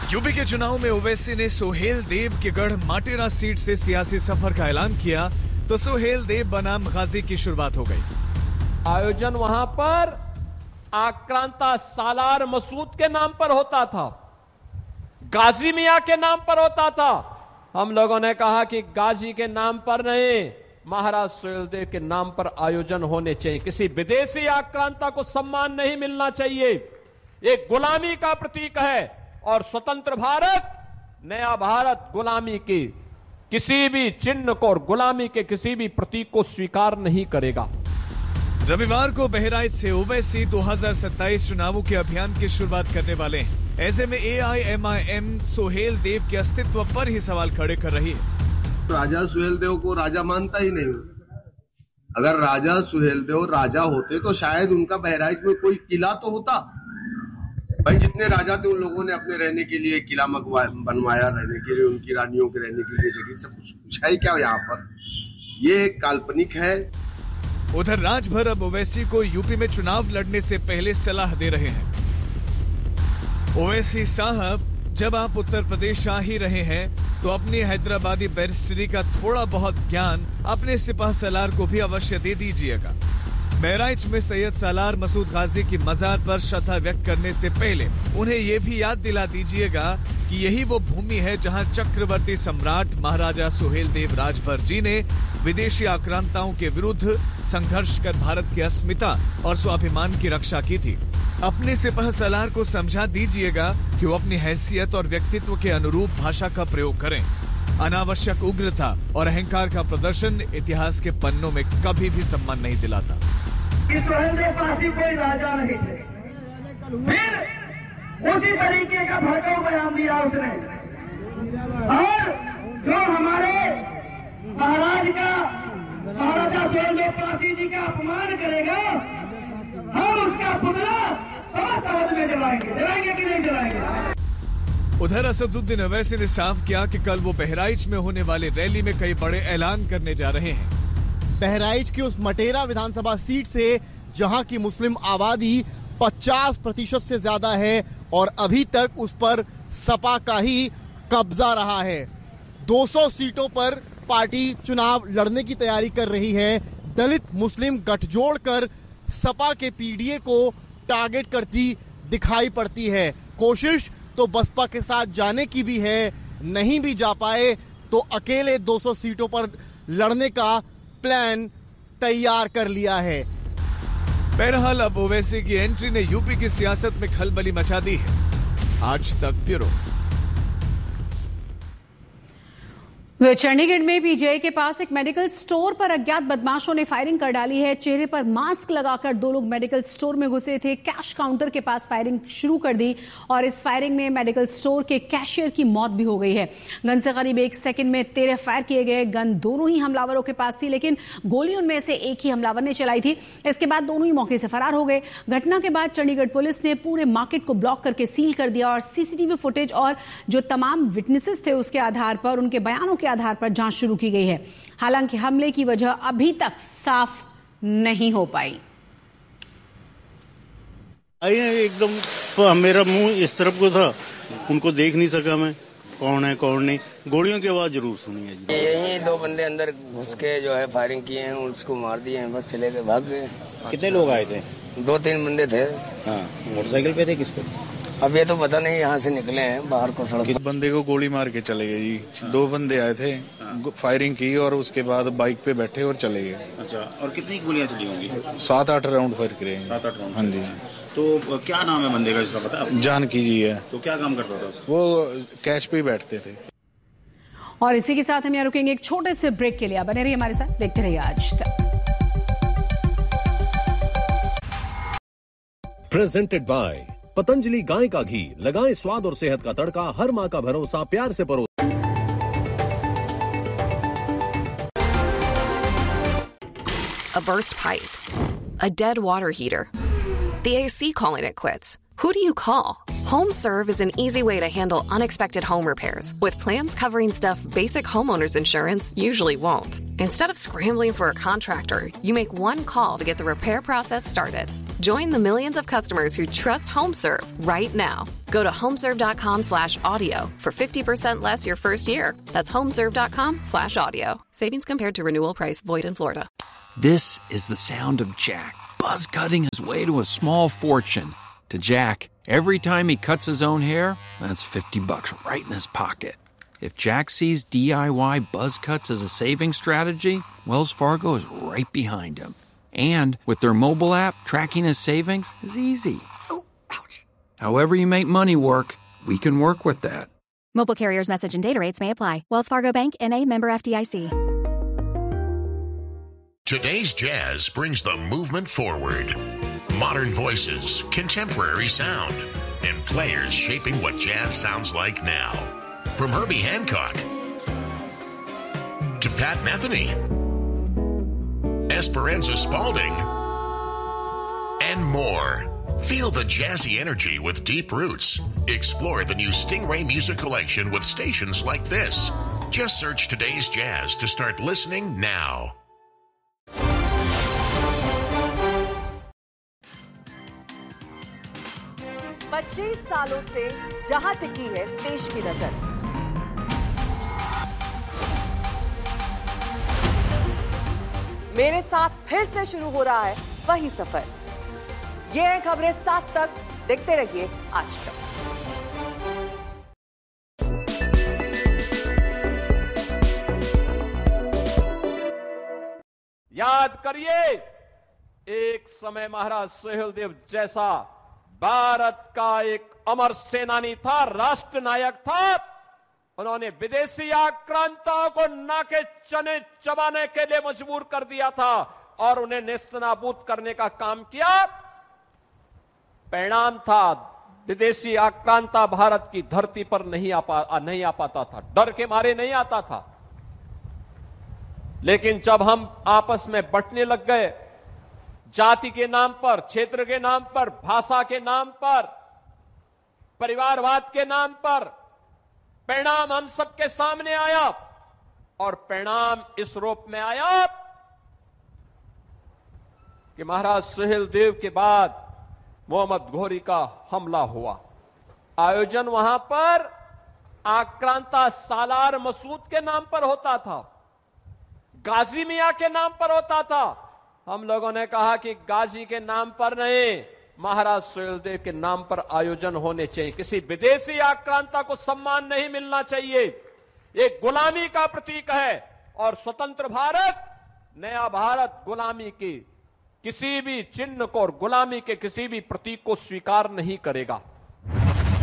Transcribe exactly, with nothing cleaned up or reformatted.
UP के चुनाव में ओवैसी ने सोहेल देव के गढ़ माटेरा सीट से सियासी सफर का ऐलान किया तो सोहेल देव बनाम गाजी की शुरुआत हो गई। आयोजन वहां पर आक्रांता सालार मसूद के नाम पर होता था, गाजी मियां के नाम पर होता था। हम लोगों ने कहा कि गाजी के नाम पर नहीं, महाराज सोहेल देव के नाम पर आयोजन होने चाहिए। किसी विदेशी आक्रांता को सम्मान नहीं मिलना चाहिए। एक गुलामी का प्रतीक है और स्वतंत्र भारत, नया भारत गुलामी की किसी भी चिन्ह को और गुलामी के किसी भी प्रतीक को स्वीकार नहीं करेगा। रविवार को बहराइच से ओवैसी दो हज़ार सत्ताईस चुनावों के अभियान की शुरुआत करने वाले हैं। ऐसे में ए I am I am Sohail देव के अस्तित्व पर ही सवाल खड़े कर रही है। राजा सोहेल देव को राजा मानता ही नहीं। अगर राजा सोहेल देव राजा होते तो शायद उनका बहराइच में कोई किला तो होता। भाई जितने राजा थे उन लोगों ने अपने रहने के लिए किला बनवाया, रहने के लिए उनकी रानियों के रहने के लिए जगह, सब कुछ कुछ है क्या यहाँ पर? ये एक काल्पनिक है। उधर राजभर अब ओवैसी को यूपी में चुनाव लड़ने से पहले सलाह दे रहे हैं। ओवैसी साहब, जब आप उत्तर प्रदेश आ ही रहे हैं तो अपनी हैदराबादी बैरिस्टरी का थोड़ा बहुत ज्ञान अपने सिपह सलार को भी अवश्य दे दीजिएगा। बहराइच में सैयद सालार मसूद गाजी की मजार पर श्रद्धा व्यक्त करने से पहले उन्हें यह भी याद दिला दीजिएगा कि यही वो भूमि है जहां चक्रवर्ती सम्राट महाराजा सोहेल देव राजभर जी ने विदेशी आक्रांताओं के विरुद्ध संघर्ष कर भारत की अस्मिता और स्वाभिमान की रक्षा की थी। अपने सिपह सलार को समझा दीजिएगा कि वो अपनी हैसियत और व्यक्तित्व के अनुरूप भाषा का प्रयोग करें। अनावश्यक उग्रता और अहंकार का प्रदर्शन इतिहास के पन्नों में कभी भी सम्मान नहीं दिलाता। सोहेल देव पासी कोई राजा नहीं थे, फिर उसी तरीके का भड़काऊ बयान दिया उसने। और जो हमारे महाराज का महाराजा सोहेल देव पासी जी का अपमान करेगा, हम उसका पुतला समस्त अवध में जलाएंगे। जलाएंगे कि नहीं जलाएंगे? उधर असदुद्दीन ओवैसी ने साफ किया कि कल वो बहराइच में होने वाली रैली में कई बड़े ऐलान करने जा रहे हैं। बहराइच की उस मटेरा विधानसभा सीट से जहां की मुस्लिम आबादी पचास प्रतिशत से ज्यादा है और अभी तक उस पर सपा का ही कब्जा रहा है। दो सौ सीटों पर पार्टी चुनाव लड़ने की तैयारी कर रही है। दलित मुस्लिम गठजोड़ कर सपा के पी डी ए को टारगेट करती दिखाई पड़ती है। कोशिश तो बसपा के साथ जाने की भी है, नहीं भी जा पाए तो अकेले दो सौ सीटों पर लड़ने का प्लान तैयार कर लिया है। बहरहाल अब ओवैसी की एंट्री ने यूपी की सियासत में खलबली मचा दी है। आज तक ब्यूरो। वे चंडीगढ़ में पीजीआई के पास एक मेडिकल स्टोर पर अज्ञात बदमाशों ने फायरिंग कर डाली है। चेहरे पर मास्क लगाकर दो लोग मेडिकल स्टोर में घुसे थे, कैश काउंटर के पास फायरिंग शुरू कर दी और इस फायरिंग में मेडिकल स्टोर के कैशियर की मौत भी हो गई है। गन से करीब एक सेकंड में तेरह फायर किए गए। गन दोनों ही हमलावरों के पास थी, लेकिन गोली उनमें से एक ही हमलावर ने चलाई थी। इसके बाद दोनों ही मौके से फरार हो गए। घटना के बाद चंडीगढ़ पुलिस ने पूरे मार्केट को ब्लॉक करके सील कर दिया और सीसीटीवी फुटेज और जो तमाम विटनेसेस थे उसके आधार पर, उनके बयानों के आधार पर जांच शुरू की गई है। हालांकि हमले की वजह अभी तक साफ नहीं हो पाई। एकदम मेरा मुंह इस तरफ को था, उनको देख नहीं सका मैं, कौन है कौन नहीं। गोलियों की आवाज जरूर सुनी है जी। यही दो बंदे अंदर घुस के जो है फायरिंग किए हैं, उसको मार दिए हैं, बस चले गए, भाग गए। कितने लोग आए थे? दो तीन बंदे थे। हाँ, मोटरसाइकिल पे थे? किस पे? अब ये तो पता नहीं, यहाँ से निकले हैं बाहर को सड़क। किस बंदे को गोली मार के चले गए जी। हाँ। दो बंदे आए थे, हाँ। फायरिंग की और उसके बाद बाइक पे बैठे और चले गए। अच्छा, और कितनी गोलियां चली होंगी? सात आठ राउंड फायर करे। सात आठ राउंड? हाँ जी। तो क्या नाम है बंदे का, इसका पता है? जानकी जी है। तो क्या काम करता था? वो कैश पे बैठते थे। और इसी के साथ हम यहाँ रुकेंगे एक छोटे से ब्रेक के लिए। बने रहिए हमारे साथ, देखते रहिए आज तक। प्रेजेंटेड बाय पतंजलि गाय का घी, लगाएं स्वाद और सेहत का तड़का, हर मां का भरोसा, प्यार से परो। A burst pipe, a dead water heater, the A C calling it quits. Who do you call? HomeServe is an easy way to handle unexpected home repairs with plans covering stuff basic homeowners insurance usually won't. Instead of scrambling for a contractor, you make one call to get the repair process started. Join the millions of customers who trust HomeServe right now. Go to homeserve.com slash audio for fifty percent less your first year. That's homeserve.com slash audio. Savings compared to renewal price. Void in Florida. This is the sound of Jack, buzz cutting his way to a small fortune. To Jack, every time he cuts his own hair, that's fifty bucks right in his pocket. If Jack sees D I Y buzz cuts as a saving strategy, Wells Fargo is right behind him. And with their mobile app, tracking his savings is easy. Oh, ouch. However you make money work, we can work with that. Mobile carriers' message and data rates may apply. Wells Fargo Bank, N A, member F D I C. Today's Jazz brings the movement forward. Modern voices, contemporary sound, and players shaping what jazz sounds like now. From Herbie Hancock to Pat Metheny, Esperanza Spalding, and more. Feel the jazzy energy with deep roots. Explore the new Stingray Music Collection with stations like this. Just search Today's Jazz to start listening now. पच्चीस सालों से जहां टिकी है देश की नजर, मेरे साथ फिर से शुरू हो रहा है वही सफर। ये है खबरें सात तक, देखते रहिए आज तक। याद करिए, एक समय महाराज सुहेलदेव जैसा भारत का एक अमर सेनानी था, राष्ट्र नायक था। उन्होंने विदेशी आक्रांताओं को नाके चने चबाने के लिए मजबूर कर दिया था और उन्हें नेस्तनाबूद करने का काम किया। परिणाम था विदेशी आक्रांता भारत की धरती पर नहीं आ पा नहीं आ पाता था, डर के मारे नहीं आता था। लेकिन जब हम आपस में बंटने लग गए, जाति के नाम पर, क्षेत्र के नाम पर, भाषा के नाम पर, परिवारवाद के नाम पर, परिणाम हम सबके सामने आया और परिणाम इस रूप में आया कि महाराज सुहेलदेव के बाद मोहम्मद घोरी का हमला हुआ। आयोजन वहां पर आक्रांता सालार मसूद के नाम पर होता था, गाजी मियां के नाम पर होता था। हम लोगों ने कहा कि गाजी के नाम पर नहीं, महाराज सुहेलदेव के नाम पर आयोजन होने चाहिए। किसी विदेशी आक्रांता को सम्मान नहीं मिलना चाहिए। एक गुलामी का प्रतीक है और स्वतंत्र भारत, नया भारत गुलामी की किसी भी चिन्ह को और गुलामी के किसी भी प्रतीक को स्वीकार नहीं करेगा।